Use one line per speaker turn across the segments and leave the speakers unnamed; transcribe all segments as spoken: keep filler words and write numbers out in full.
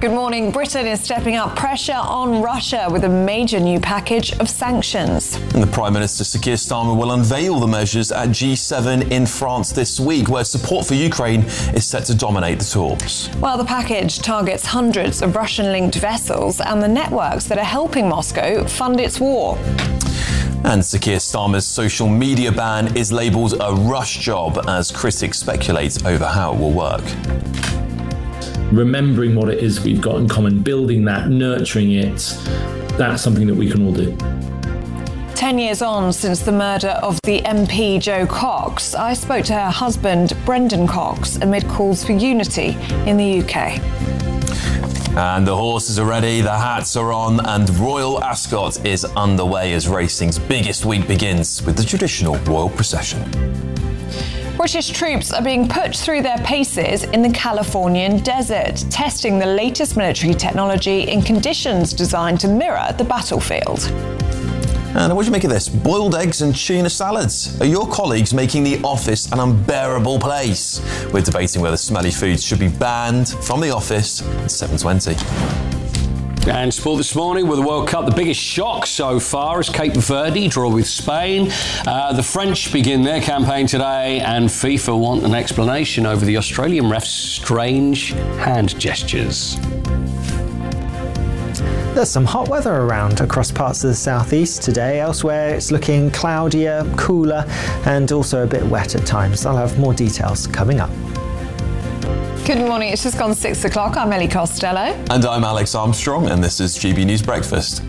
Good morning. Britain is stepping up pressure on Russia with a major new package of sanctions.
And the Prime Minister Sir Keir Starmer will unveil the measures at G seven in France this week, where support for Ukraine is set to dominate the talks.
Well, the package targets hundreds of Russian-linked vessels and the networks that are helping Moscow fund its war.
And Sir Keir Starmer's social media ban is labelled a rush job as critics speculate over how it will work.
Remembering what it is we've got in common, building that, nurturing it, that's something that we can all do.
Ten years on since the murder of the M P Jo Cox, I spoke to her husband, Brendan Cox, amid calls for unity in the U K.
And the horses are ready, the hats are on, and Royal Ascot is underway as racing's biggest week begins with the traditional royal procession.
British troops are being put through their paces in the Californian desert, testing the latest military technology in conditions designed to mirror the battlefield.
And what do you make of this? Boiled eggs and tuna salads. Are your colleagues making the office an unbearable place? We're debating whether smelly foods should be banned from the office at seven twenty.
And sport this morning with the World Cup. The biggest shock so far is Cape Verde draw with Spain. Uh, the French begin their campaign today, and FIFA want an explanation over the Australian ref's strange hand gestures.
There's some hot weather around across parts of the southeast today. Elsewhere, it's looking cloudier, cooler, and also a bit wet at times. I'll have more details coming up.
Good morning. It's just gone six o'clock. I'm Ellie Costello.
And I'm Alex Armstrong, and this is G B News Breakfast.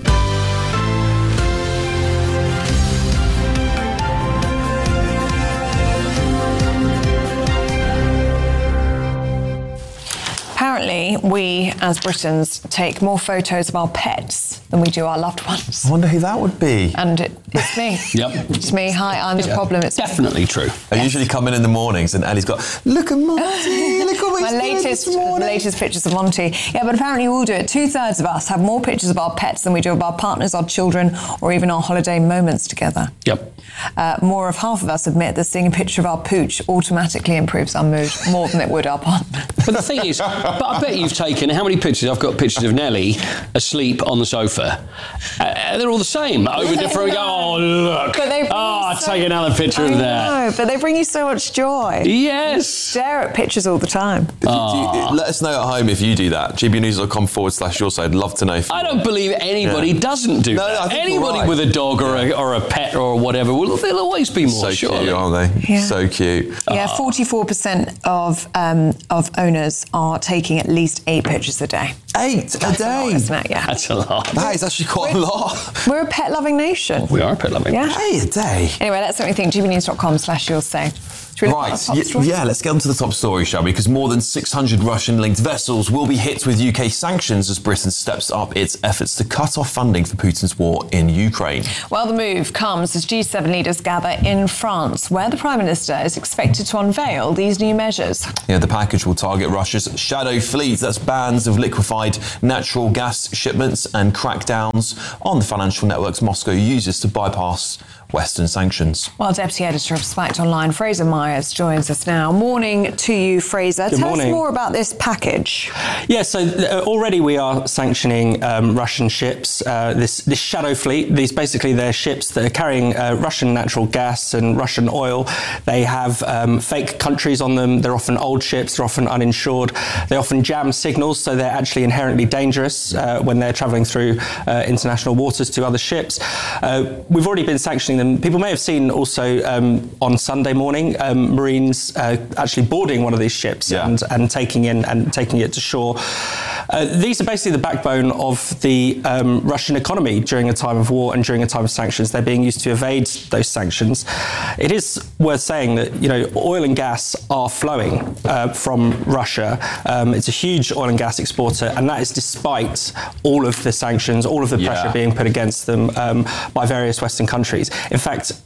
Apparently, we as Britons take more photos of our pets than we do our loved ones.
I wonder who that would be.
And it, it's me.
Yep.
It's me. Hi, I'm the
Yeah.
problem. It's
Definitely true.
I yes. usually come in in the mornings and Ellie's got, look at Monty, look at what
my
he's doing
latest,
this morning.
latest pictures of Monty. Yeah, but apparently we all do it. Two-thirds of us have more pictures of our pets than we do of our partners, our children, or even our holiday moments together.
Yep.
Uh, more of half of us admit that seeing a picture of our pooch automatically improves our mood more than it would our partner.
But the thing is, but I bet you've taken, how many pictures? I've got pictures of Nelly asleep on the sofa. Uh, they're all the same. Over different, we go, oh, look.
But they
oh,
so,
take another picture
I
of that.
know, but they bring you so much joy.
Yes.
You stare at pictures all the time.
Do you, let us know at home if you do that. gbnews.com forward slash your side. I'd love to know. If
I don't believe anybody yeah. doesn't do
no,
that.
No, I think
anybody
right.
with a dog or a, or a pet or whatever, will there'll always be more.
So
surely.
cute, aren't they?
Yeah.
So cute.
Yeah, forty-four percent of um, of owners are taking at least eight pictures a day.
Eight
That's
a day?
A lot, isn't it? Yeah.
That's a lot.
That is actually quite
we're,
a lot.
We're a pet-loving nation.
We are a pet-loving
yeah.
nation.
Eight a day?
Anyway, that's what we think. gbnews.com slash you'll say.
Right, y- yeah, let's get on to the top story, shall we? Because more than six hundred Russian-linked vessels will be hit with U K sanctions as Britain steps up its efforts to cut off funding for Putin's war in Ukraine.
Well, the move comes as G seven leaders gather in France, where the Prime Minister is expected to unveil these new measures.
Yeah, the package will target Russia's shadow fleet. That's bans of liquefied natural gas shipments and crackdowns on the financial networks Moscow uses to bypass Western sanctions.
Well, Deputy Editor of Spiked Online, Fraser Myers, joins us now. Morning to you, Fraser.
Good
Tell
morning.
us more about this package.
Yeah, so uh, already we are sanctioning um, Russian ships. Uh, this, this shadow fleet, these basically they're ships that are carrying uh, Russian natural gas and Russian oil. They have um, fake countries on them. They're often old ships. They're often uninsured. They often jam signals, so they're actually inherently dangerous uh, when they're travelling through uh, international waters to other ships. Uh, we've already been sanctioning them. People may have seen also um, on Sunday morning um, Marines uh, actually boarding one of these ships
yeah.
and, and taking in and taking it to shore. Uh, these are basically the backbone of the um, Russian economy during a time of war and during a time of sanctions. They're being used to evade those sanctions. It is worth saying that, you know, oil and gas are flowing uh, from Russia. Um, it's a huge oil and gas exporter, and that is despite all of the sanctions, all of the pressure
yeah.
being put against them um, by various Western countries. In fact, it,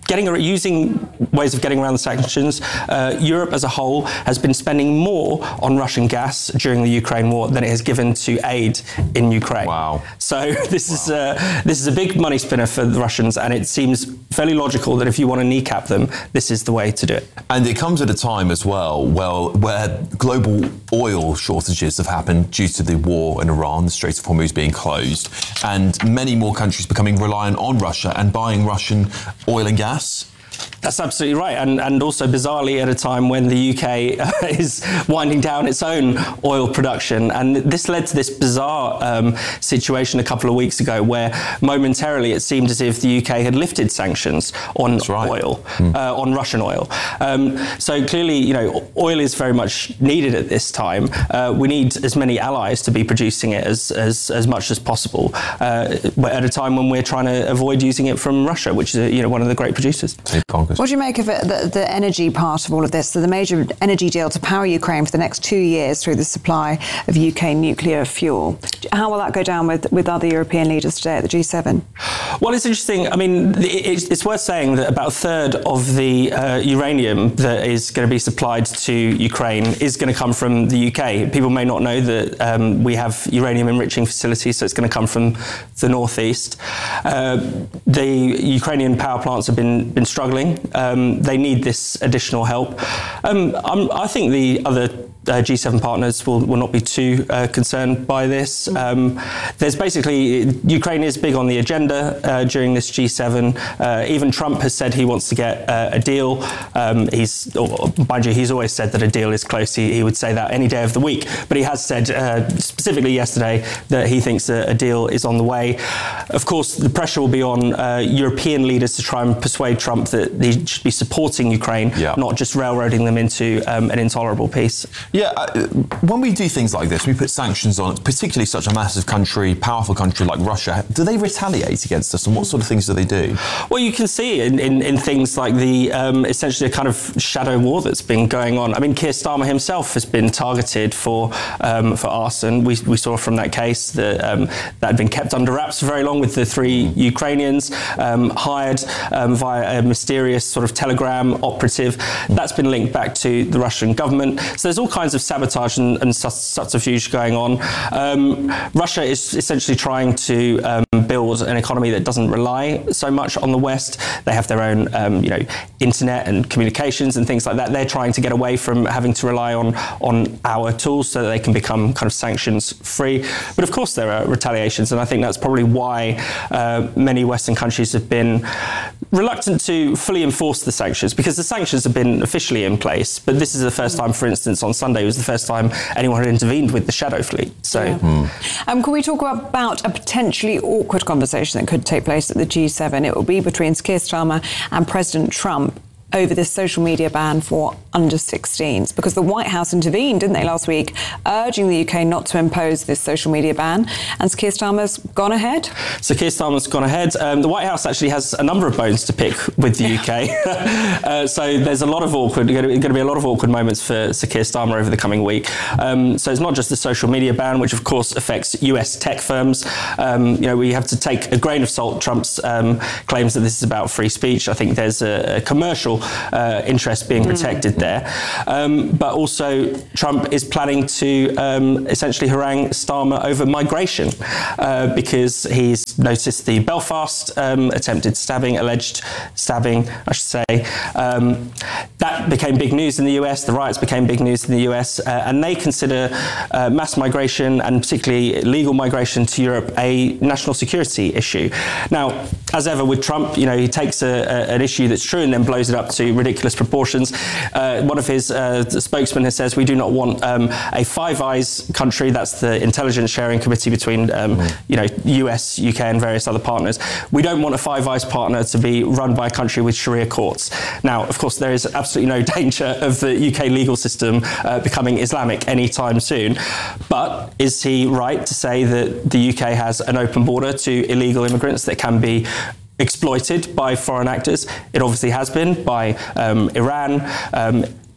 getting using ways of getting around the sanctions. Uh, Europe as a whole has been spending more on Russian gas during the Ukraine war than it has given to aid in Ukraine.
Wow.
So this wow. is uh, this is a big money spinner for the Russians, and it seems fairly logical that if you want to kneecap them, this is the way to do it.
And it comes at a time as well, well, where global oil shortages have happened due to the war in Iran, the Strait of Hormuz being closed, and many more countries becoming reliant on Russia and buying Russian oil and gas.
That's absolutely right, and and also bizarrely at a time when the U K uh, is winding down its own oil production, and this led to this bizarre um, situation a couple of weeks ago where momentarily it seemed as if the U K had lifted sanctions on right. oil, mm. uh, on Russian oil. Um, so clearly, you know, oil is very much needed at this time. Uh, we need as many allies to be producing it as as, as much as possible uh, at a time when we're trying to avoid using it from Russia, which is you know one of the great producers.
What do you make of it, the, the energy part of all of this? So the major energy deal to power Ukraine for the next two years through the supply of U K nuclear fuel. How will that go down with, with other European leaders today at the G seven?
Well, it's interesting. I mean, it's, it's worth saying that about a third of the uh, uranium that is going to be supplied to Ukraine is going to come from the U K. People may not know that um, we have uranium enriching facilities, so it's going to come from the northeast. Uh, the Ukrainian power plants have been, been struggling. Um, they need this additional help. Um, I'm, I think the other uh, G seven partners will, will not be too uh, concerned by this. Um, there's basically, Ukraine is big on the agenda uh, during this G seven. Uh, even Trump has said he wants to get uh, a deal. Um, he's, or, mind you, he's always said that a deal is close. He, he would say that any day of the week. But he has said uh, specifically yesterday that he thinks that a deal is on the way. Of course, the pressure will be on uh, European leaders to try and persuade Trump that he should be supporting Ukraine, yeah. not just railroading them into um, an intolerable peace.
Yeah, uh, when we do things like this, we put sanctions on, particularly such a massive country, powerful country like Russia, do they retaliate against us, and what sort of things do they do?
Well, you can see in, in, in things like the, um, essentially a kind of shadow war that's been going on. I mean, Keir Starmer himself has been targeted for um, for arson. We, we saw from that case that um, that had been kept under wraps for very long with the three mm. Ukrainians um, hired um, via a mysterious sort of telegram operative. Mm. That's been linked back to the Russian government. So there's all kinds of sabotage and, and subterfuge going on. Um, Russia is essentially trying to um, build an economy that doesn't rely so much on the West. They have their own, um, you know, internet and communications and things like that. They're trying to get away from having to rely on on our tools so that they can become kind of sanctions free. But of course, there are retaliations, and I think that's probably why uh, many Western countries have been reluctant to fully enforce the sanctions, because the sanctions have been officially in place. But this is the first time, for instance, on Sunday was the first time anyone had intervened with the shadow fleet. So,
yeah. mm. um, can we talk about a potentially awkward conversation that could take place at the G seven? It will be between Keir Starmer and President Trump over this social media ban for under sixteens, because the White House intervened, didn't they, last week, urging the U K not to impose this social media ban, and Keir Starmer's gone ahead?
So Keir Starmer's gone ahead. Um, the White House actually has a number of bones to pick with the U K. uh, so there's a lot of awkward, going to be a lot of awkward moments for Sir Keir Starmer over the coming week. Um, so it's not just the social media ban, which of course affects U S tech firms. Um, you know, we have to take a grain of salt Trump's um, claims that this is about free speech. I think there's a, a commercial Uh, interest being protected mm. there. Um, but also Trump is planning to um, essentially harangue Starmer over migration uh, because he's noticed the Belfast um, attempted stabbing, alleged stabbing, I should say. Um, that became big news in the U S. The riots became big news in the U S. Uh, and they consider uh, mass migration, and particularly legal migration to Europe, a national security issue. Now, as ever with Trump, you know, he takes a, a, an issue that's true and then blows it up to ridiculous proportions. Uh, one of his uh, spokesmen has says we do not want um, a Five Eyes country, that's the intelligence sharing committee between um, mm. you know, U S, U K and various other partners. We don't want a Five Eyes partner to be run by a country with Sharia courts. Now, of course, there is absolutely no danger of the U K legal system uh, becoming Islamic anytime soon. But is he right to say that the U K has an open border to illegal immigrants that can be exploited by foreign actors? It obviously has been by um, Iran. Um,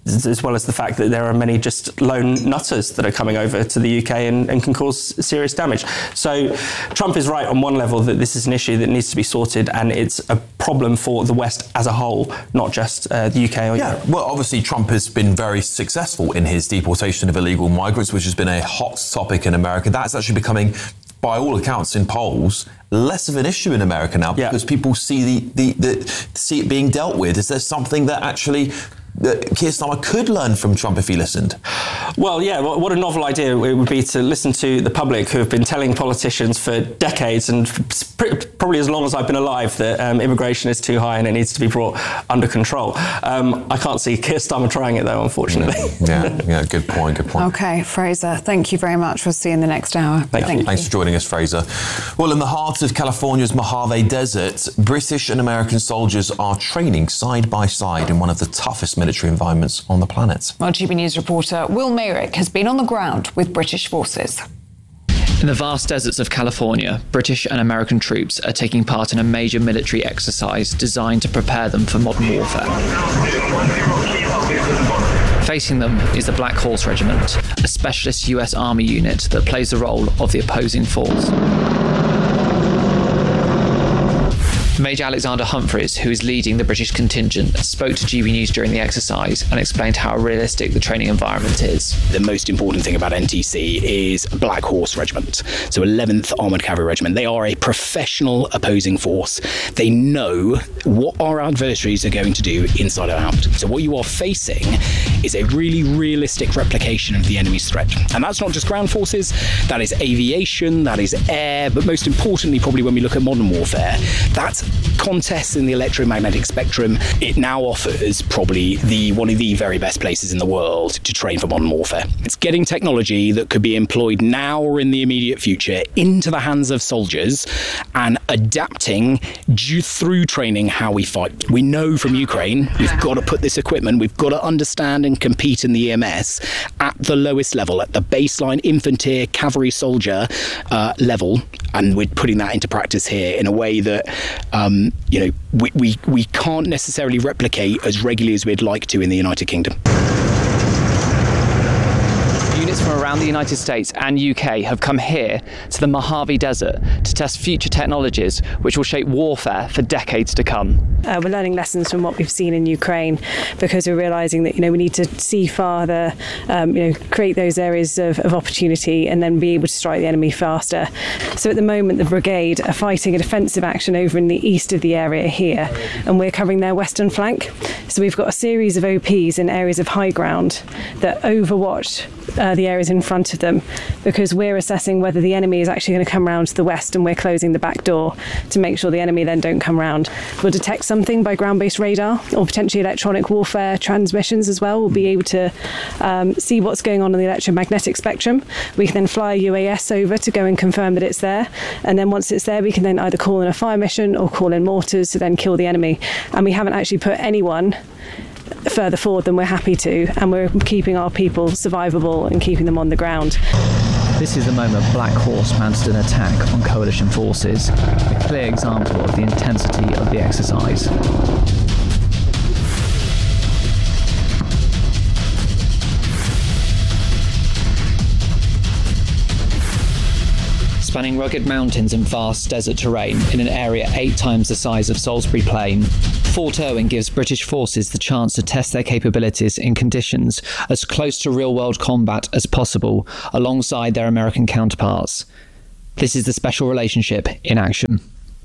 as well as the fact that there are many just lone nutters that are coming over to the U K and, and can cause serious damage. So Trump is right on one level that this is an issue that needs to be sorted, and it's a problem for the West as a whole, not just uh, the U K or
yeah,
Europe.
Well, obviously Trump has been very successful in his deportation of illegal migrants, which has been a hot topic in America. That's actually becoming, by all accounts in polls, less of an issue in America now because yeah. people see the, the, the see it being dealt with. Is there something that actually that Keir Starmer could learn from Trump if he listened?
Well, yeah, what a novel idea it would be to listen to the public who have been telling politicians for decades and probably as long as I've been alive that um, immigration is too high and it needs to be brought under control. Um, I can't see Keir Starmer trying it though, unfortunately.
Yeah, yeah, good point, good point.
OK, Fraser, thank you very much. We'll see you in the next hour.
Thank,
thank
you.
you.
Thanks for joining us, Fraser. Well, in the heart of California's Mojave Desert, British and American soldiers are training side by side in one of the toughest military environments on the planet.
Well, G B News reporter Will Mayrick has been on the ground with British forces.
In the vast deserts of California, British and American troops are taking part in a major military exercise designed to prepare them for modern warfare. Facing them is the Black Horse Regiment, a specialist U S Army unit that plays the role of the opposing force. Major Alexander Humphreys, who is leading the British contingent, spoke to G B News during the exercise and explained how realistic the training environment is.
The most important thing about N T C is Black Horse Regiment, so eleventh Armoured Cavalry Regiment. They are a professional opposing force. They know what our adversaries are going to do inside and out. So what you are facing is a really realistic replication of the enemy's threat. And that's not just ground forces, that is aviation, that is air, but most importantly, probably when we look at modern warfare, that's contests in the electromagnetic spectrum. It now offers probably the one of the very best places in the world to train for modern warfare. It's getting technology that could be employed now or in the immediate future into the hands of soldiers and adapting through training how we fight. We know from Ukraine we've got to put this equipment, we've got to understand and compete in the E M S at the lowest level, at the baseline infantry cavalry soldier uh, level, and we're putting that into practice here in a way that Um, you know, we, we, we can't necessarily replicate as regularly as we'd like to in the United Kingdom.
Units from around the United States and U K have come here to the Mojave Desert to test future technologies which will shape warfare for decades to come.
Uh, we're learning lessons from what we've seen in Ukraine because we're realising that, you know, we need to see farther, um, you know, create those areas of, of opportunity and then be able to strike the enemy faster. So at the moment, the brigade are fighting a defensive action over in the east of the area here, and we're covering their western flank. So we've got a series of O Ps in areas of high ground that overwatch uh, the areas in front of them, because we're assessing whether the enemy is actually going to come round to the west, and we're closing the back door to make sure the enemy then don't come round. We'll detect something by ground-based radar or potentially electronic warfare transmissions as well. We'll be able to um, see what's going on in the electromagnetic spectrum. We can then fly a U A S over to go and confirm that it's there, and then once it's there we can then either call in a fire mission or call in mortars to then kill the enemy. And we haven't actually put anyone further forward than we're happy to, and we're keeping our people survivable and keeping them on the ground.
This is the moment Black Horse mounted an attack on coalition forces, a clear example of the intensity of the exercise. Spanning rugged mountains and vast desert terrain in an area eight times the size of Salisbury Plain, Fort Irwin gives British forces the chance to test their capabilities in conditions as close to real-world combat as possible alongside their American counterparts. This is the special relationship in action.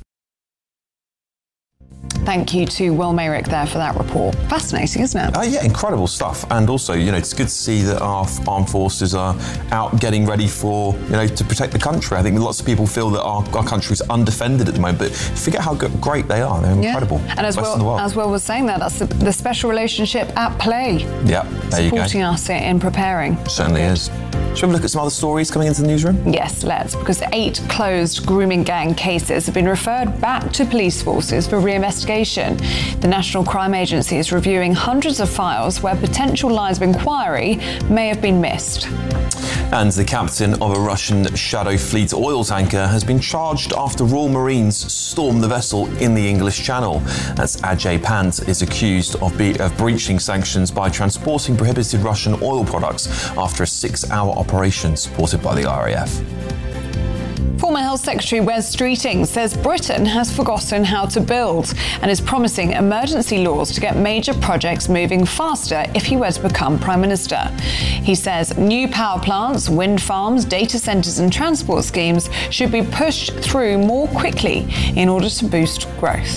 Thank you to Will Mayrick there for that report. Fascinating, isn't it?
Uh, yeah, incredible stuff. And also, you know, it's good to see that our armed forces are out getting ready for, you know, to protect the country. I think lots of people feel that our, our country is undefended at the moment, but forget how good, great they are. They're incredible.
Yeah. And as well, as Will was saying there, that's the, the special relationship at play.
Yeah, there you go.
Supporting us in preparing.
Certainly is. Shall we look at some other stories coming into the newsroom?
Yes, let's, because eight closed grooming gang cases have been referred back to police forces for re-investigation. The National Crime Agency is reviewing hundreds of files where potential lines of inquiry may have been missed.
And the captain of a Russian Shadow Fleet oil tanker has been charged after Royal Marines stormed the vessel in the English Channel. That's Ajay Pant is accused of, be- of breaching sanctions by transporting prohibited Russian oil products after a six-hour operation supported by the R A F.
Former Health Secretary Wes Streeting says Britain has forgotten how to build and is promising emergency laws to get major projects moving faster if he were to become Prime Minister. He says new power plants, wind farms, data centres and transport schemes should be pushed through more quickly in order to boost growth.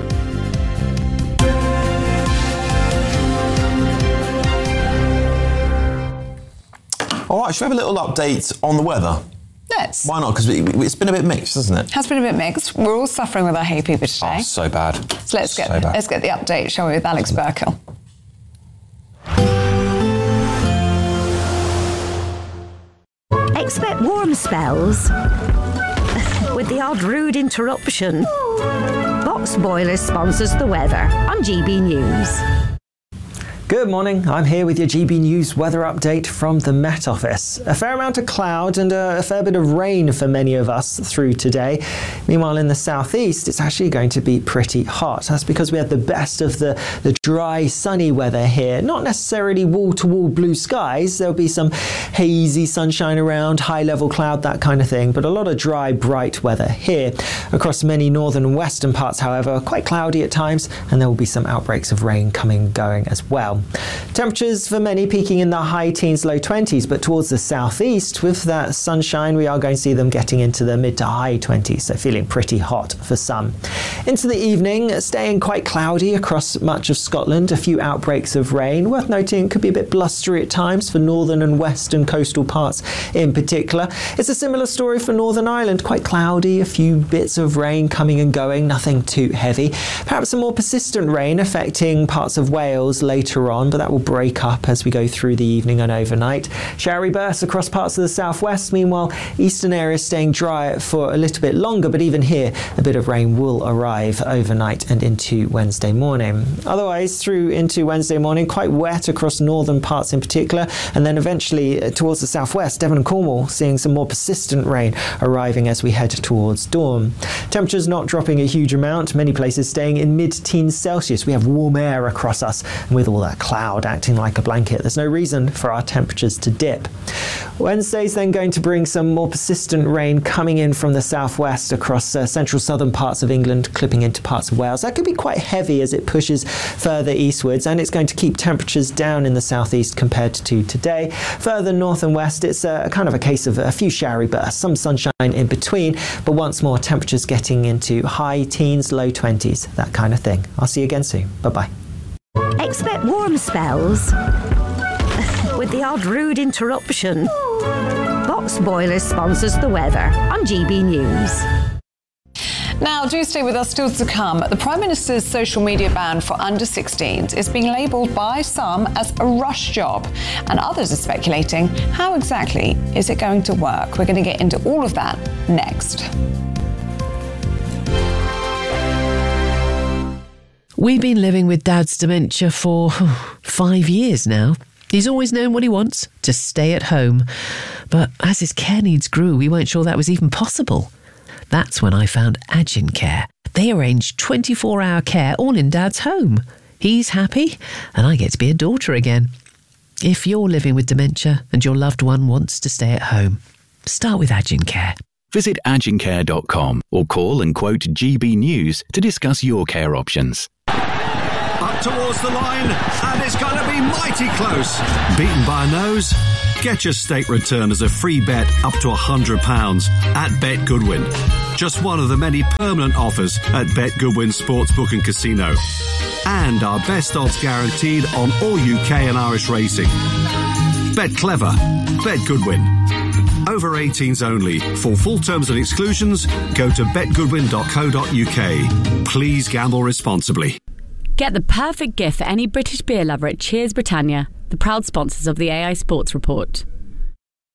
All right, should we have a little update on the weather?
Let's.
Why not? Because it's been a bit mixed, hasn't it?
Has been a bit mixed. We're all suffering with our hay fever today.
Oh, so bad.
So let's get
so bad.
let's get the update, shall we, with Alex Burkle.
Expect warm spells with the odd rude interruption. Box Boilers sponsors the weather on G B News.
Good morning, I'm here with your G B News weather update from the Met Office. A fair amount of cloud and a, a fair bit of rain for many of us through today. Meanwhile, in the southeast, it's actually going to be pretty hot. That's because we had the best of the, the dry, sunny weather here. Not necessarily wall-to-wall blue skies. There'll be some hazy sunshine around, high-level cloud, that kind of thing, but a lot of dry, bright weather here. Across many northern and western parts, however, quite cloudy at times, and there will be some outbreaks of rain coming and going as well. Temperatures for many peaking in the high teens, low twenties, but towards the southeast, with that sunshine, we are going to see them getting into the mid to high twenties, so feeling pretty hot for some. Into the evening, staying quite cloudy across much of Scotland, a few outbreaks of rain. Worth noting, could be a bit blustery at times for northern and western coastal parts in particular. It's a similar story for Northern Ireland, quite cloudy, a few bits of rain coming and going, nothing too heavy. Perhaps some more persistent rain affecting parts of Wales later on. On, but that will break up as we go through the evening and overnight. Showery bursts across parts of the southwest. Meanwhile, eastern areas staying dry for a little bit longer, but even here, a bit of rain will arrive overnight and into Wednesday morning. Otherwise, through into Wednesday morning, quite wet across northern parts in particular, and then eventually towards the southwest, Devon and Cornwall, seeing some more persistent rain arriving as we head towards dawn. Temperatures not dropping a huge amount, many places staying in mid-teens Celsius. We have warm air across us, and with all that cloud acting like a blanket, there's no reason for our temperatures to dip. Wednesday's then going to bring some more persistent rain coming in from the southwest across uh, central southern parts of England, clipping into parts of Wales. That could be quite heavy as it pushes further eastwards, and it's going to keep temperatures down in the southeast compared to today. Further north and west, it's a, kind of a case of a few showery bursts, some sunshine in between, but once more temperatures getting into high teens, low twenties, that kind of thing. I'll see you again soon. Bye-bye.
Expect warm spells with the odd rude interruption. Box Boilers sponsors the weather on G B News.
Now, do stay with us still to come. The Prime Minister's social media ban for under sixteens is being labelled by some as a rush job, and others are speculating how exactly is it going to work. We're going to get into all of that next.
We've been living with Dad's dementia for oh, five years now. He's always known what he wants, to stay at home. But as his care needs grew, we weren't sure that was even possible. That's when I found Agincare. They arrange twenty-four hour care all in Dad's home. He's happy, and I get to be a daughter again. If you're living with dementia and your loved one wants to stay at home, start with Agincare.
Visit agincare dot com or call and quote G B News to discuss your care options.
Up towards the line, and it's going to be mighty close. Beaten by a nose? Get your stake return as a free bet up to one hundred pounds at Bet Goodwin. Just one of the many permanent offers at Bet Goodwin Sportsbook and Casino. And our best odds guaranteed on all U K and Irish racing. Bet clever. Bet Goodwin. Over eighteens only. For full terms and exclusions, go to bet goodwin dot co dot U K. Please gamble responsibly.
Get the perfect gift for any British beer lover at Cheers Britannia, the proud sponsors of the A I Sports Report.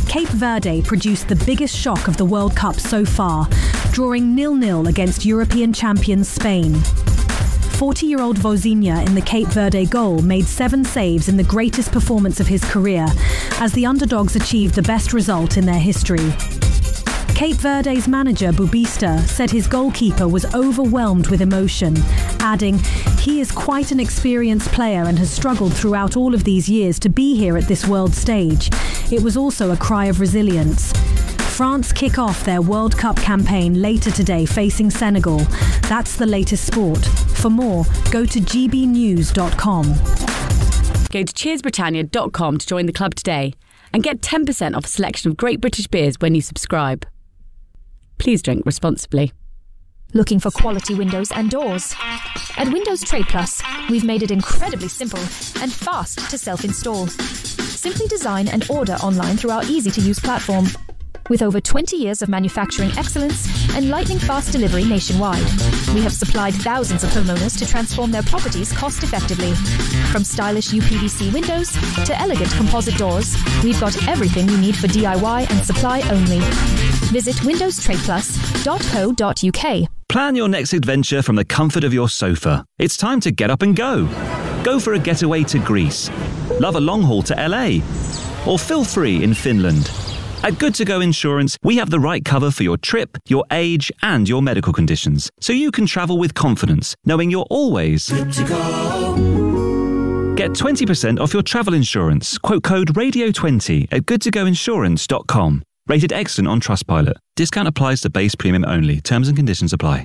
Cape Verde produced the biggest shock of the World Cup so far, drawing nil nil against European champions Spain. forty-year-old Vozinha in the Cape Verde goal made seven saves in the greatest performance of his career, as the underdogs achieved the best result in their history. Cape Verde's manager, Bubista, said his goalkeeper was overwhelmed with emotion, adding, "He is quite an experienced player and has struggled throughout all of these years to be here at this world stage. It was also a cry of resilience." France kick off their World Cup campaign later today facing Senegal. That's the latest sport. For more, go to g b news dot com.
Go to cheers britannia dot com to join the club today and get ten percent off a selection of great British beers when you subscribe. Please drink responsibly.
Looking for quality windows and doors? At Windows Trade Plus, we've made it incredibly simple and fast to self-install. Simply design and order online through our easy-to-use platform. With over twenty years of manufacturing excellence and lightning-fast delivery nationwide, we have supplied thousands of homeowners to transform their properties cost-effectively. From stylish U P V C windows to elegant composite doors, we've got everything you need for D I Y and supply only. Visit windows trade plus dot co dot u k.
Plan your next adventure from the comfort of your sofa. It's time to get up and go. Go for a getaway to Greece. Love a long haul to L A. Or feel free in Finland. At Good To Go Insurance, we have the right cover for your trip, your age, and your medical conditions, so you can travel with confidence, knowing you're always good to go. Get twenty percent off your travel insurance. Quote code radio twenty at good to go insurance dot com. Rated excellent on Trustpilot. Discount applies to base premium only. Terms and conditions apply.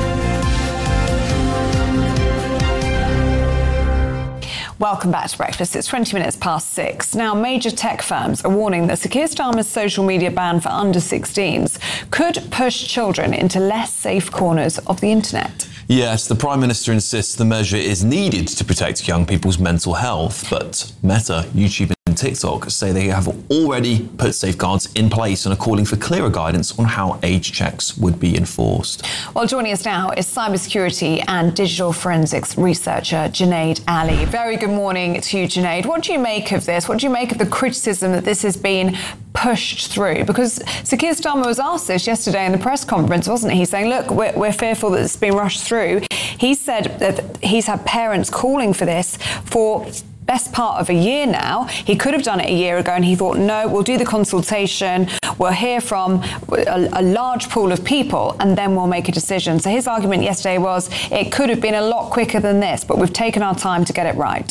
Welcome back to Breakfast. It's twenty minutes past six. Now, major tech firms are warning that Sir Keir Starmer's social media ban for under sixteens could push children into less safe corners of the internet.
Yes, the Prime Minister insists the measure is needed to protect young people's mental health, but Meta, YouTube and TikTok say they have already put safeguards in place and are calling for clearer guidance on how age checks would be enforced.
Well, joining us now is cybersecurity and digital forensics researcher Junaid Ali. Very good morning to you, Junaid. What do you make of this? What do you make of the criticism that this has been pushed through? Because Sir Keir Starmer was asked this yesterday in the press conference, wasn't he? Saying, look, we're, we're fearful that it's been rushed through. He said that he's had parents calling for this for best part of a year now. He could have done it a year ago, and he thought, no, we'll do the consultation, we'll hear from a, a large pool of people, and then we'll make a decision. So his argument yesterday was it could have been a lot quicker than this, but we've taken our time to get it right.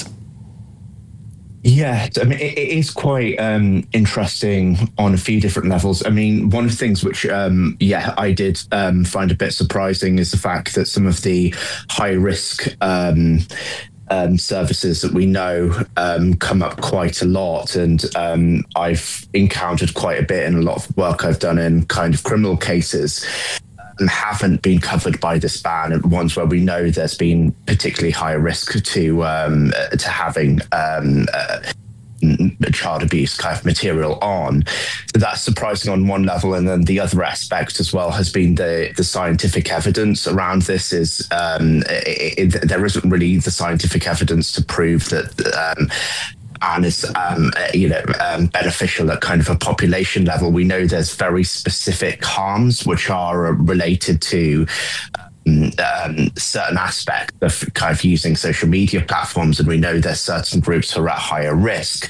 Yeah, I mean, it, it is quite um, interesting on a few different levels. I mean, one of the things which, um, yeah, I did um, find a bit surprising is the fact that some of the high risk um, um, services that we know um, come up quite a lot. And um, I've encountered quite a bit in a lot of work I've done in kind of criminal cases, and haven't been covered by this ban, and ones where we know there's been particularly high risk to um, to having um, uh, child abuse kind of material on. So that's surprising on one level, and then the other aspect as well has been the the scientific evidence around this is um, it, it, there isn't really the scientific evidence to prove that um, and is um, you know um, beneficial at kind of a population level. We know there's very specific harms which are related to um, um, certain aspects of kind of using social media platforms, and we know there's certain groups who are at higher risk.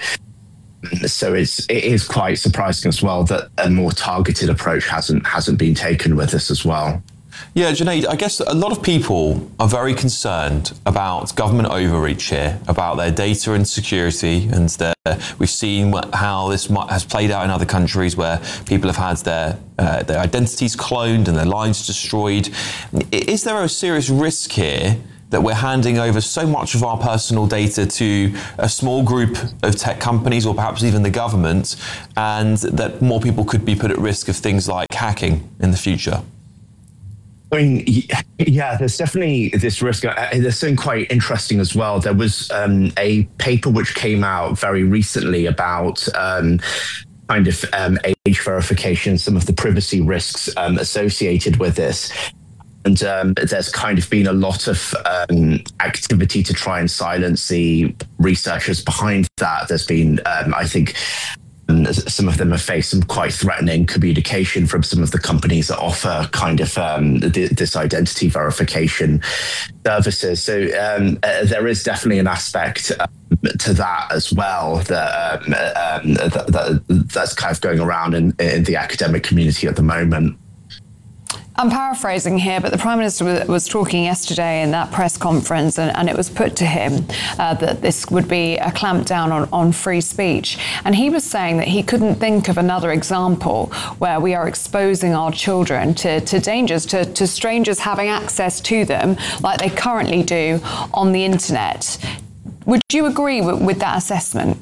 So it's it is quite surprising as well that a more targeted approach hasn't hasn't been taken with this as well.
Yeah, Junaid, I guess a lot of people are very concerned about government overreach here, about their data and security, and their, we've seen how this has played out in other countries where people have had their uh, their identities cloned and their lives destroyed. Is there a serious risk here that we're handing over so much of our personal data to a small group of tech companies, or perhaps even the government, and that more people could be put at risk of things like hacking in the future?
I mean, yeah, there's definitely this risk. There's something quite interesting as well. There was um, a paper which came out very recently about um, kind of um, age verification, some of the privacy risks um, associated with this. And um, there's kind of been a lot of um, activity to try and silence the researchers behind that. There's been, um, I think, And some of them have faced some quite threatening communication from some of the companies that offer kind of um, th- this identity verification services. So um, uh, there is definitely an aspect um, to that as well that, um, um, that, that that's kind of going around in, in the academic community at the moment.
I'm paraphrasing here, but the Prime Minister was talking yesterday in that press conference, and, and it was put to him uh, that this would be a clampdown on, on free speech. And he was saying that he couldn't think of another example where we are exposing our children to, to dangers, to, to strangers having access to them like they currently do on the internet. Would you agree with, with that assessment?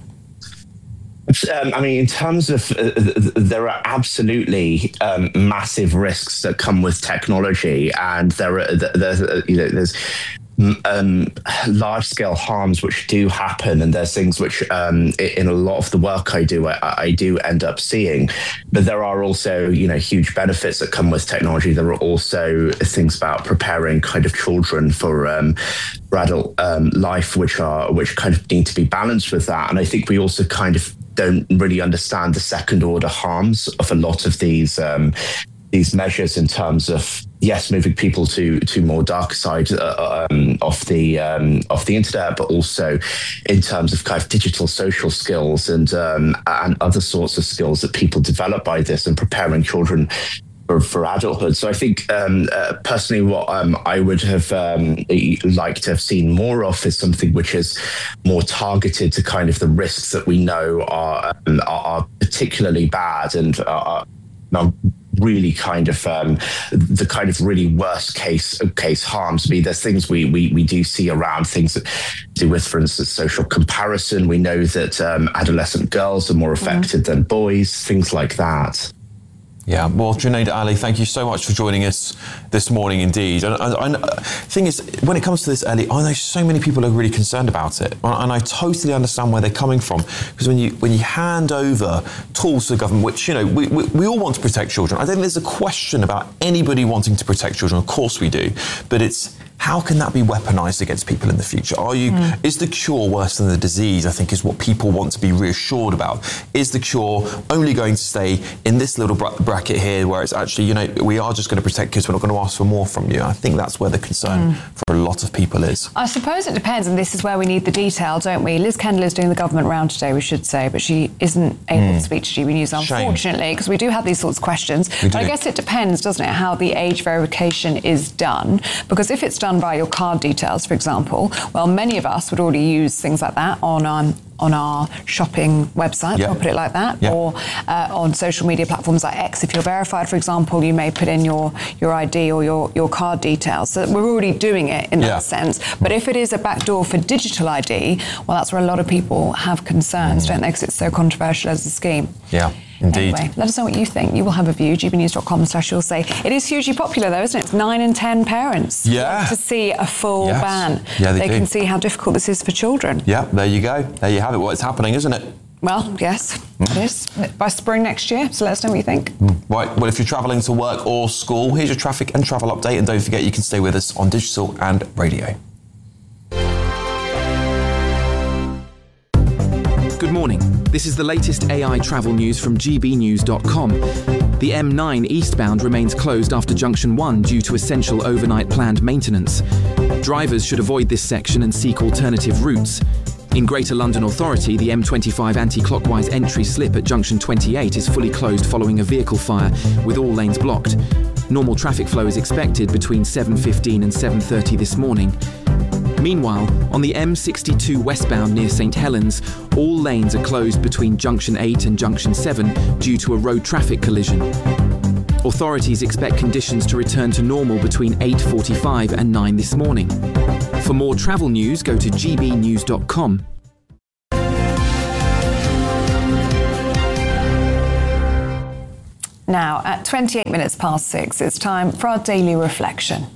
Um, I mean, in terms of, uh, there are absolutely um, massive risks that come with technology, and there are, there's, you know, there's um, large-scale harms which do happen, and there's things which, um, in a lot of the work I do, I, I do end up seeing. But there are also, you know, huge benefits that come with technology. There are also things about preparing kind of children for um, for adult um, life, which are which kind of need to be balanced with that. And I think we also kind of don't really understand the second order harms of a lot of these um, these measures in terms of, yes, moving people to to more dark side uh, um, of the um, of the internet, but also in terms of kind of digital social skills and um, and other sorts of skills that people develop by this, and preparing children For, for adulthood. So I think um, uh, personally what um, I would have um, liked to have seen more of is something which is more targeted to kind of the risks that we know are um, are, are particularly bad and are, are really kind of um, the kind of really worst case case harms. I mean, there's things we, we we do see around things that do with, for instance, social comparison. We know that um, adolescent girls are more affected mm. than boys, things like that.
Yeah, well, Junaid Ali, thank you so much for joining us this morning indeed. And, and, and the thing is, when it comes to this, Ellie, I know so many people are really concerned about it. And I totally understand where they're coming from. Because when you when you hand over tools to the government, which, you know, we, we, we all want to protect children. I don't think there's a question about anybody wanting to protect children. Of course we do. But it's, how can that be weaponised against people in the future? Are you? Mm. Is the cure worse than the disease? I think is what people want to be reassured about. Is the cure only going to stay in this little bra- bracket here, where it's actually, you know, we are just going to protect kids, we're not going to ask for more from you? I think that's where the concern mm. for a lot of people is.
I suppose it depends, and this is where we need the detail, don't we? Liz Kendall is doing the government round today, we should say, but she isn't able mm. to speak to G B News, unfortunately, because we do have these sorts of questions. We but do. I guess it depends, doesn't it, how the age verification is done? Because if it's done by your card details, for example, well, many of us would already use things like that on um, on our shopping website, yeah. I'll put it like that, yeah. or uh, on social media platforms like X. If you're verified, for example, you may put in your, your I D or your, your card details. So we're already doing it in yeah. that sense. But if it is a backdoor for digital I D, well, that's where a lot of people have concerns, mm. don't they, because it's so controversial as a scheme.
Yeah. Indeed.
Anyway, let us know what you think. You will have a view. g b news dot com slash you'll say. It is hugely popular, though, isn't it? It's nine in ten parents
yeah.
to see a full
yes.
ban.
Yeah, they
they
do.
can see how difficult this is for children.
Yeah, there you go. There you have it. Well, it's happening, isn't it?
Well, yes, mm. it is. By spring next year. So let us know what you think.
Mm. Right. Well, if you're travelling to work or school, here's your traffic and travel update. And don't forget, you can stay with us on digital and radio.
Good morning. This is the latest A I travel news from g b news dot com. The M nine eastbound remains closed after Junction one due to essential overnight planned maintenance. Drivers should avoid this section and seek alternative routes. In Greater London Authority, the M twenty-five anti-clockwise entry slip at Junction twenty-eight is fully closed following a vehicle fire, with all lanes blocked. Normal traffic flow is expected between seven fifteen and seven thirty this morning. Meanwhile, on the M sixty-two westbound near St Helens, all lanes are closed between Junction eight and Junction seven due to a road traffic collision. Authorities expect conditions to return to normal between eight forty-five and nine this morning. For more travel news, go to g b news dot com.
Now, at twenty-eight minutes past six, it's time for our daily reflection.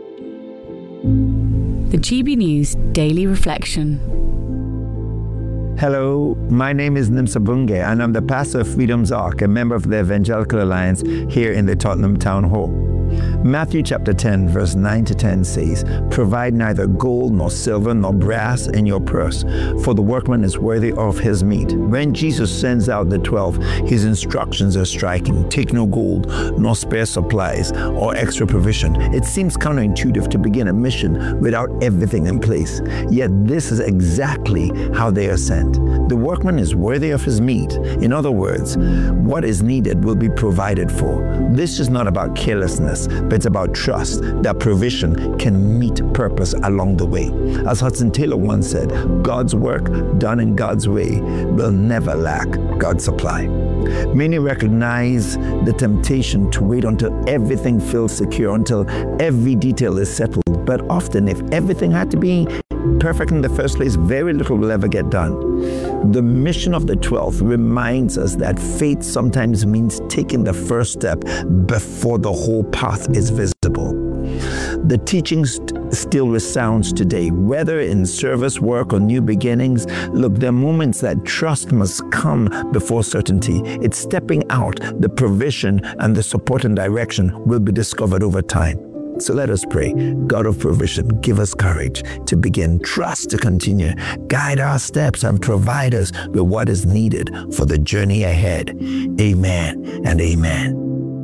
The G B News Daily Reflection.
Hello, my name is Nimsa Bunge, and I'm the pastor of Freedom's Ark, a member of the Evangelical Alliance here in the Tottenham Town Hall. Matthew chapter ten, verse nine to ten says, "Provide neither gold nor silver nor brass in your purse, for the workman is worthy of his meat." When Jesus sends out the twelve, his instructions are striking. Take no gold, nor spare supplies, or extra provision. It seems counterintuitive to begin a mission without everything in place. Yet this is exactly how they are sent. The workman is worthy of his meat. In other words, what is needed will be provided for. This is not about carelessness, but it's about trust that provision can meet purpose along the way. As Hudson Taylor once said, God's work done in God's way will never lack God's supply. Many recognize the temptation to wait until everything feels secure, until every detail is settled. But often, if everything had to be perfect in the first place, very little will ever get done. The mission of the twelfth reminds us that faith sometimes means taking the first step before the whole path is visible. The teaching st- still resounds today, whether in service, work, or new beginnings. Look, there are moments that trust must come before certainty. It's stepping out. The provision and the support and direction will be discovered over time. So let us pray. God of provision, give us courage to begin, trust to continue, guide our steps, and provide us with what is needed for the journey ahead. Amen and amen.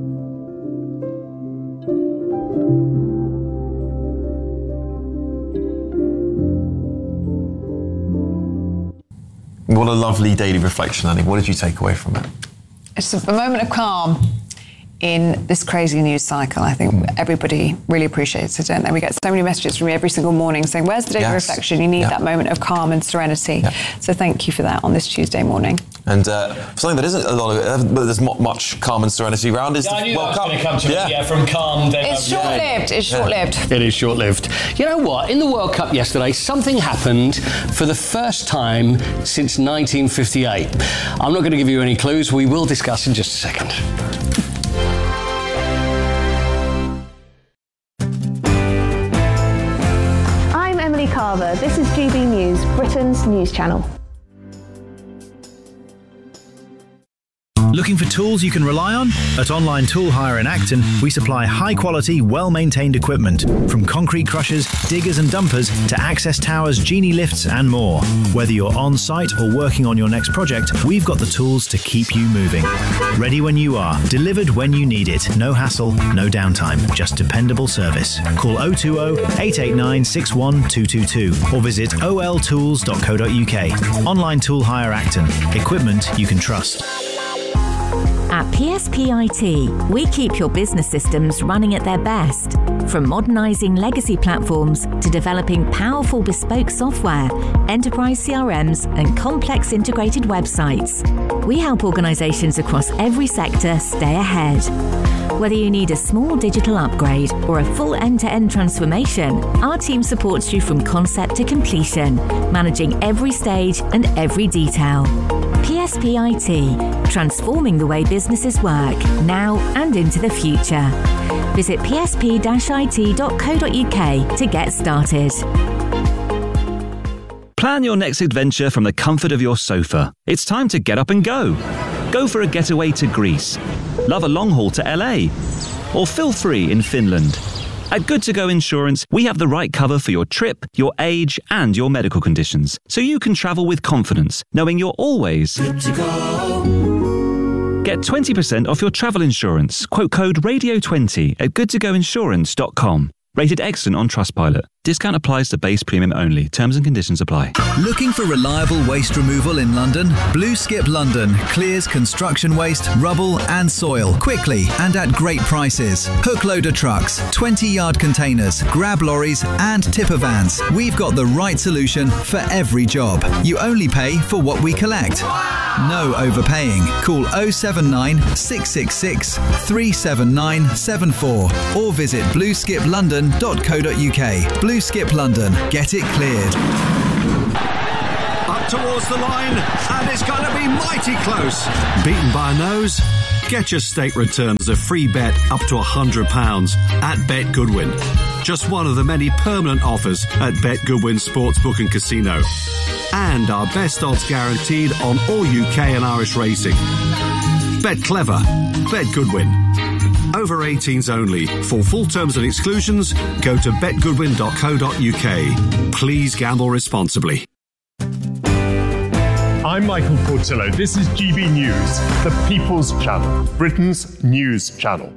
What a lovely daily reflection, Annie. What did you take away from it?
It's a moment of calm in this crazy news cycle. I think everybody really appreciates it, don't they? We get so many messages from you every single morning saying, where's the daily
Yes.
reflection? You need
Yeah.
that moment of calm and serenity. Yeah. So thank you for that on this Tuesday morning.
And uh, something that isn't a lot of, uh, but there's not much calm and serenity around is
Yeah, I
the
knew
World
that was
Cup.
going to come to
yeah.
it. Yeah, from calm. Then
It's short-lived. It's short-lived.
It is short-lived. You know what? In the World Cup yesterday, something happened for the first time since nineteen fifty-eight. I'm not going to give you any clues. We will discuss in just a second.
I'm Emily Carver. This is G B News, Britain's news channel.
Looking for tools you can rely on? At Online Tool Hire in Acton, we supply high-quality, well-maintained equipment, from concrete crushers, diggers and dumpers to access towers, genie lifts and more. Whether you're on-site or working on your next project, we've got the tools to keep you moving. Ready when you are, delivered when you need it. No hassle, no downtime, just dependable service. Call oh two oh, eight eight nine, six one two two two or visit o l tools dot co dot u k. Online Tool Hire Acton. Equipment you can trust.
At P S P I T, we keep your business systems running at their best. From modernising legacy platforms to developing powerful bespoke software, enterprise C R Ms and complex integrated websites, we help organisations across every sector stay ahead. Whether you need a small digital upgrade or a full end-to-end transformation, our team supports you from concept to completion, managing every stage and every detail. P S P I T, transforming the way businesses work now and into the future. Visit p s p dash i t dot co dot u k to get started.
Plan your next adventure from the comfort of your sofa. It's time to get up and go. Go for a getaway to Greece. Love a long haul to L A. Or feel free in Finland. At Good To Go Insurance, we have the right cover for your trip, your age, and your medical conditions, so you can travel with confidence, knowing you're always good to go. Get twenty percent off your travel insurance. Quote code radio twenty at good to go insurance dot com. Rated excellent on Trustpilot. Discount applies to base premium only. Terms and conditions apply.
Looking for reliable waste removal in London? Blue Skip London clears construction waste, rubble and soil quickly and at great prices. Hook loader trucks, twenty yard containers, grab lorries and tipper vans. We've got the right solution for every job. You only pay for what we collect. No overpaying. Call oh seven nine, six six six, three seven nine seven four or visit blue skip london dot co dot u k. Blue Skip London. Get it cleared.
Up towards the line, and it's going to be mighty close. Beaten by a nose? Get your state return as a free bet up to one hundred pounds at Bet Goodwin. just one of the many permanent offers at Bet Goodwin Sportsbook and Casino. And our best odds guaranteed on all U K and Irish racing. Bet clever. Bet Goodwin. Over eighteens only. For full terms and exclusions, go to bet goodwin dot co dot uk. Please gamble responsibly.
I'm Michael Portillo. This is G B News, the People's Channel, Britain's news channel.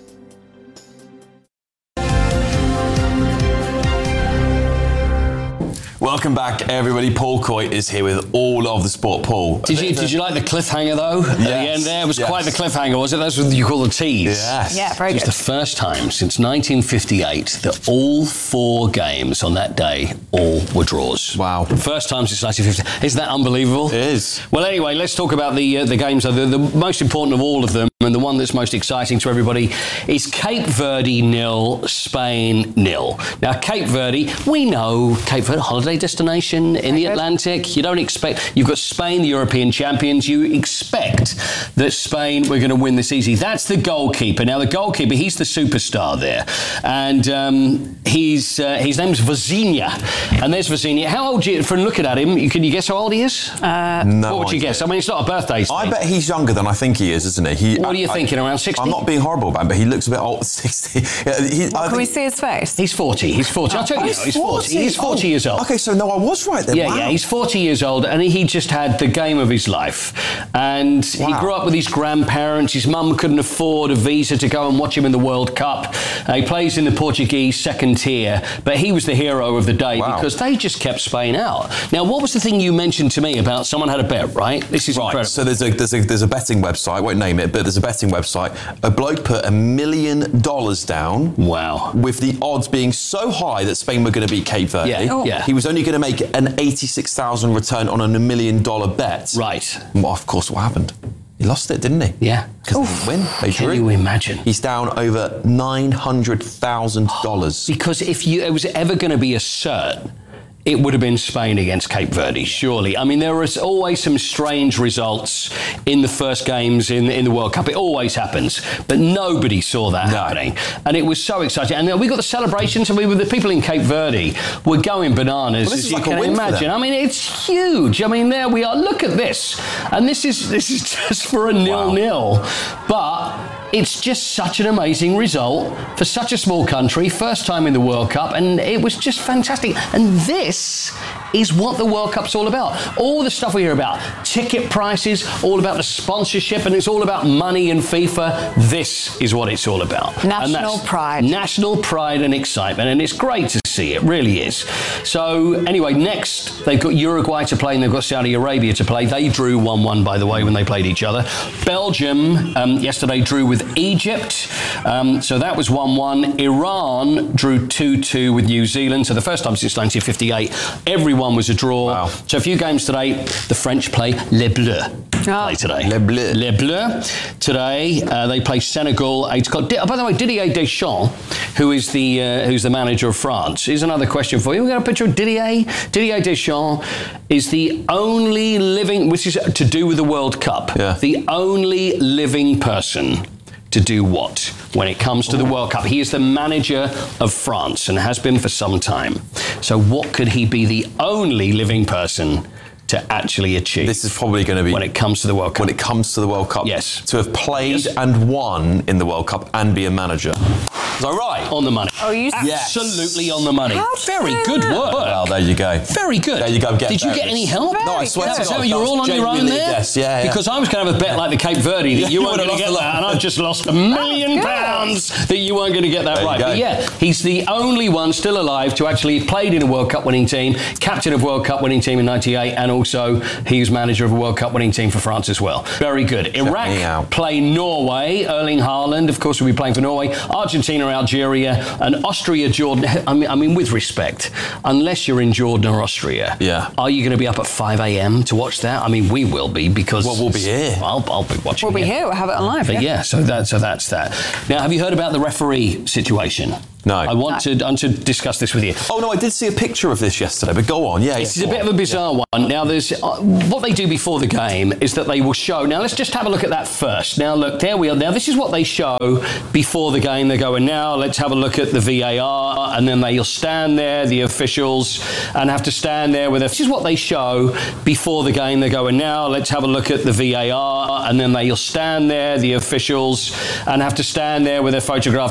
Welcome back, everybody. Paul Coy is here with all of the sport. Paul,
did you did you like the cliffhanger though? At
yes,
the end there, it was
yes.
quite the cliffhanger, was it? That's what you call the tease.
Yes.
Yeah, very
It was
good.
the first time since nineteen fifty-eight that all four games on that day all were draws.
Wow.
First time since nineteen fifty. Isn't that unbelievable?
It is.
Well, anyway, let's talk about the uh, the games. The, the most important of all of them, and the one that's most exciting to everybody, is Cape Verde nil, Spain nil. Now, Cape Verde, we know Cape Verde, holiday destination in the Atlantic. You don't expect, you've got Spain, the European champions. You expect that Spain were going to win this easy. That's the goalkeeper. Now, the goalkeeper, he's the superstar there. And um, he's uh, his name's Vozinha. And there's Vozinha. How old are you, from looking at him, can you guess how old he is?
Uh,
no
what would you
idea.
guess? I mean, it's not a birthday thing.
I bet he's younger than I think he is, isn't he? he
What are you
I,
thinking, around sixty?
I'm not being horrible about him, but he looks a bit old. sixty. Yeah, he,
What,
I
can we
think-
see his face?
He's forty. He's forty. I'll tell you,
Oh,
now, he's forty. He's forty
Oh,
years old.
Okay, so no, I was right then.
Yeah,
Wow.
yeah, he's forty years old, and he just had the game of his life. And he
Wow.
grew up with his grandparents. His mum couldn't afford a visa to go and watch him in the World Cup. Uh, he plays in the Portuguese second tier, but he was the hero of the day
Wow.
because they just kept Spain out. Now, what was the thing you mentioned to me about someone had a bet, right? This is
Right,
incredible.
so there's a there's a there's a betting website. I won't name it, but there's a betting website. A bloke put a million dollars down.
Wow.
With the odds being so high that Spain were going to beat Cape Verde.
Yeah, Oh. yeah.
He was only going to make an eighty-six thousand return on a million dollar bet.
Right.
Well, of course, what happened? He lost it, didn't he?
Yeah.
Because they didn't win. They
Can
drew.
you imagine?
He's down over nine hundred thousand dollars.
Because if you, it was ever going to be a cert, it would have been Spain against Cape Verde, surely. I mean, there was always some strange results in the first games in, in the World Cup. It always happens. But nobody saw that happening. And it was so exciting. And then we got the celebrations. I mean, the people in Cape Verde were going bananas,
Well, this
as
is
you
like a
can
win for
imagine.
them.
I mean, it's huge. I mean, there we are. Look at this. And this is, this is just for a nil-nil. But it's just such an amazing result for such a small country, first time in the World Cup, and it was just fantastic. And this is what the World Cup's all about. All the stuff we hear about, ticket prices, all about the sponsorship, and it's all about money and FIFA. This is what it's all about. And
National
that's
pride.
National pride and excitement, and it's great to see. It really is. So anyway, next they've got Uruguay to play and they've got Saudi Arabia to play. They drew one one, by the way, when they played each other. Belgium um, yesterday drew with Egypt, um, so that was one one. Iran drew two two with New Zealand. So the first time since nineteen fifty-eight, everyone was a draw.
Wow.
So a few games today. The French play Les Bleus. Play today.
Les Bleus.
Les Bleus. Today uh, they play Senegal. Eight o'clock. Di- oh, by the way, Didier Deschamps, who is the uh, who's the manager of France, here's another question for you. We got a picture of Didier. Didier Deschamps is the only living, which is to do with the World Cup.
Yeah.
The only living person to do what when it comes to the World Cup. He is the manager of France and has been for some time. So what could he be the only living person to actually achieve?
This is probably going to be
when it comes to the World Cup.
When it comes to the World Cup,
Yes.
to have played
Yes.
and won in the World Cup and be a manager. Is that right?
On the money.
Oh, you
Yes.
Absolutely on the money.
How
Very
fair.
good work.
Well, there you go.
Very good.
There you go. Get
Did you
there.
get any help?
No, I swear
Very
to
good.
God.
So you're
that
all
was
on your own
genuinely
there?
a guess. Yeah, yeah.
Because I was going to have a bet like the Cape Verde that you,
You
weren't
would've
going to get
lost a
that,
lot.
and I've just lost a million
good.
pounds that you weren't going to get that
There you
right.
go.
But yeah, he's the only one still alive to actually have played in a World Cup winning team, captain of World Cup winning team in ninety-eight, and also he's manager of a World Cup winning team for France as well. Very good.
me
Iraq
out.
play Norway. Erling Haaland, of course, will be playing for Norway. Argentina, Algeria, and Austria, Jordan. I mean, I mean, with respect, unless you're in Jordan or Austria,
Yeah.
are you going to be up at five a.m. to watch that? I mean, we will be because
Well, we'll be here.
I'll, I'll be watching.
We'll be
it.
here. We'll have it on live.
But
Yeah.
yeah, so that so that's that. Now, have you heard about the referee situation?
No.
I want
No.
to, want to discuss this with you.
Oh, no, I did see a picture of this yesterday, but go on. Yeah,
This
yeah,
is a
go
bit
on.
of a bizarre one. Now, there's uh, what they do before the game is that they will show. Now, let's just have a look at that first. Now, look, there we are. Now, this is what they show before the game. They go, and now let's have a look at the V A R, and then they'll stand there, the officials, and have to stand there with a. This is what they show before the game. They go, and now let's have a look at the V A R, and then they'll stand there, the officials, and have to stand there with a photograph.